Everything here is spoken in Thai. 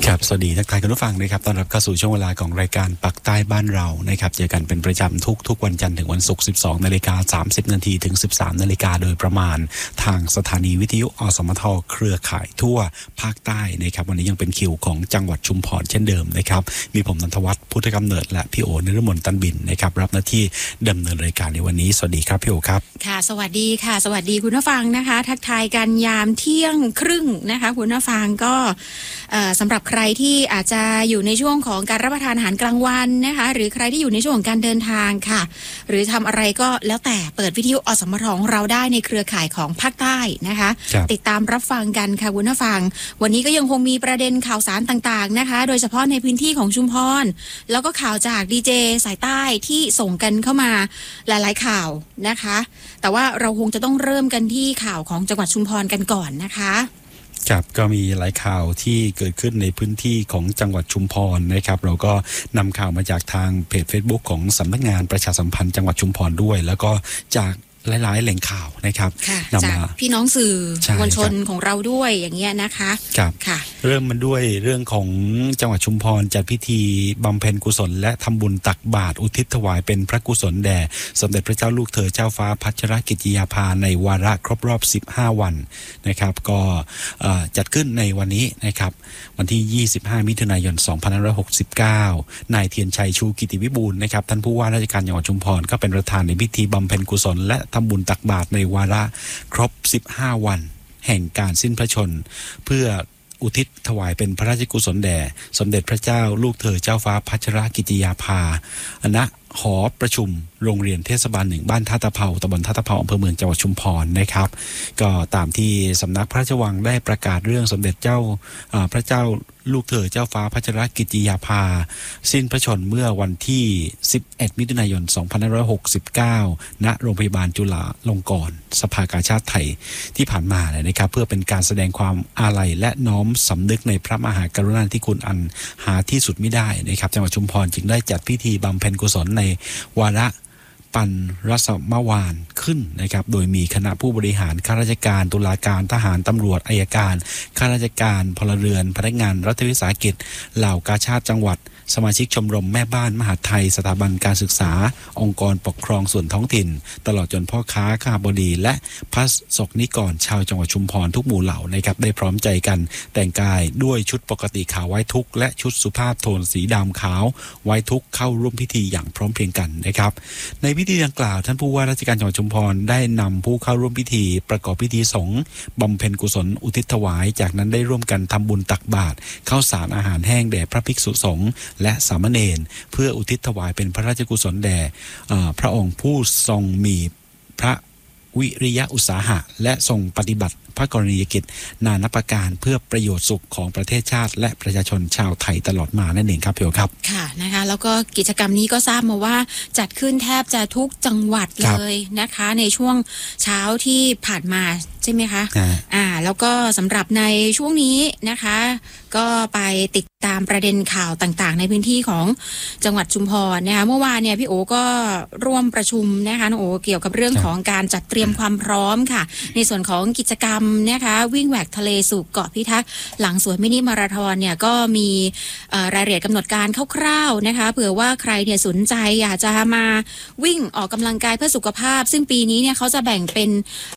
ครับสวัสดีทักทายคุณผู้ฟังนะครับต้อนรับเข้าสู่ช่วงเวลาของรายการปักใต้บ้านเรานะครับเจอกันเป็นประจำทุกวันจันทร์ถึงวันศุกร์ 12:30 นาทีถึง 13 นาฬิกาโดยประมาณทางสถานีวิทยุอสมทเครือข่ายทั่วภาคใต้นะครับวันนี้ยังเป็นคิวของจังหวัดชุมพรเช่นเดิมนะครับมีผมนันทวัฒน์พุทธกำเนิดและพี่โอนฤมลตันบินนะครับรับหน้าที่ดำเนินรายการในวันนี้สวัสดีครับพี่โอครับค่ะสวัสดีค่ะสวัสดีคุณผู้ฟังนะคะทักทายกันยามเที่ยงครึ่งนะคะคุณผู้ฟังก็สำหรับใครที่อาจจะอยู่ในช่วงของการรับประทานอาหารกลางวันนะคะหรือใครที่อยู่ในช่วงของการเดินทางค่ะหรือทำอะไรก็แล้วแต่เปิดวิทยุอสมทของเราได้ในเครือข่ายของภาคใต้นะคะติดตามรับฟังกันค่ะคุณผู้ฟังวันนี้ก็ยังคงมีประเด็นข่าวสารต่างๆนะคะโดยเฉพาะในพื้นที่ของชุมพรแล้วก็ข่าวจากดีเจสายใต้ที่ส่งกันเข้ามาหลายๆข่าวนะคะแต่ว่าเราคงจะต้องเริ่มกันที่ข่าวของจังหวัดชุมพรกันก่อนนะคะครับก็มีหลายข่าวที่เกิดขึ้นในพื้นที่ของจังหวัดชุมพรนะครับเราก็นำข่าวมาจากทางเพจ Facebook ของสำนักงานประชาสัมพันธ์จังหวัดชุมพรด้วยแล้วก็จากหลายๆแหล่งข่าวนะครับจากพี่น้องสื่อมวลชนของเราด้วยอย่างเงี้ยนะคะครับค่ะเริ่มมันด้วยเรื่องของจังหวัดชุมพรจัดพิธีบำเพ็ญกุศลและทำบุญตักบาตรอุทิศถวายเป็นพระกุศลแด่สมเด็จพระเจ้าลูกเธอเจ้าฟ้าพัชรกิติยาภาในวาระครบรอบ15วันนะครับก็จัดขึ้นในวันนี้นะครับวันที่25มิถุนายน2569นายเทียนชัยชูกิติวิบูลย์นะครับท่านผู้ว่าราชการจังหวัดชุมพรก็เป็นประธานในพิธีบำเพ็ญกุศลและทำบุญตักบาตรในวาระครบ15วันแห่งการสิ้นพระชนม์เพื่ออุทิศถวายเป็นพระราชกุศลแด่สมเด็จพระเจ้าลูกเธอเจ้าฟ้าพัชรกิติยาภาณหอประชุมโรงเรียนเทศบาล1บ้านท่าตะเภาตำบลท่าตะเภาอำเภอเมืองจังหวัดชุมพรนะครับก็ตามที่สำนักพระราชวังได้ประกาศเรื่องสมเด็จเจ้าพระเจ้าลูกเธอเจ้าฟ้าพัชรกิติยาภาสิ้นพระชนม์เมื่อวันที่11มิถุนายน2569ณโรงพยาบาลจุฬาลงกรณ์สภากาชาดไทยที่ผ่านมาเลยนะครับเพื่อเป็นการแสดงความอาลัยและน้อมสำนึกในพระมหากรุณาธิคุณอันหาที่สุดไม่ได้นะครับจังหวัดชุมพรจึงได้จัดพิธีบำเพ็ญกุศลในวาระปันรสมวานขึ้นนะครับโดยมีคณะผู้บริหารข้าราชการตุลาการทหารตำรวจอัยการข้าราชการพลเรือนพนักงานรัฐวิสาหกิจเหล่ากาชาดจังหวัดสมาชิกชมรมแม่บ้านมหาดไทยสถาบันการศึกษาองค์กรปกครองส่วนท้องถิ่นตลอดจนพ่อค้าข้าบดีและพระสงฆ์นิกรชาวจังหวัดชุมพรทุกหมู่เหล่านะครับได้พร้อมใจกันแต่งกายด้วยชุดปกติขาวไว้ทุกข์และชุดสุภาพโทนสีดำขาวไว้ทุกข์เข้าร่วมพิธีอย่างพร้อมเพรียงกันนะครับในพิธีดังกล่าวท่านผู้ว่าราชการจังหวัดชุมพรได้นำผู้เข้าร่วมพิธีประกอบพิธีสงฆ์บำเพ็ญกุศลอุทิศถวายจากนั้นได้ร่วมกันทำบุญตักบาตรข้าวสารอาหารแห้งแด่พระภิกษุสงฆ์และสามเณรเพื่ออุทิศถวายเป็นพระราชกุศลแด่พระองค์ผู้ทรงมีพระวิริยะอุตสาหะและทรงปฏิบัติพระกรณียกิจนานับประการเพื่อประโยชน์สุขของประเทศชาติและประชาชนชาวไทยตลอดมานั่นเองครับพี่โอครับค่ะนะคะแล้วก็กิจกรรมนี้ก็ทราบมาว่าจัดขึ้นแทบจะทุกจังหวัดเลยนะคะในช่วงเช้าที่ผ่านมาใช่ไหมคะแล้วก็สำหรับในช่วงนี้นะคะก็ไปติดตามประเด็นข่าวต่างๆในพื้นที่ของจังหวัดชุมพรนะคะเมื่อวานเนี่ยพี่โอก็ร่วมประชุมนะคะน้องโอเกี่ยวกับเรื่องของการจัดเตรียมความพร้อมค่ะในส่วนของกิจกรรมนะคะวิ่งแหวกทะเลสู่เกาะพิทักษ์หลังสวนมินิมาราธอนเนี่ยก็มีรายละเอียดกำหนดการคร่าวๆนะคะเผื่อว่าใครเนี่ยสนใจอยากจะมาวิ่งออกกำลังกายเพื่อสุขภาพซึ่งปีนี้เนี่ยเขาจะแบ่งเป็น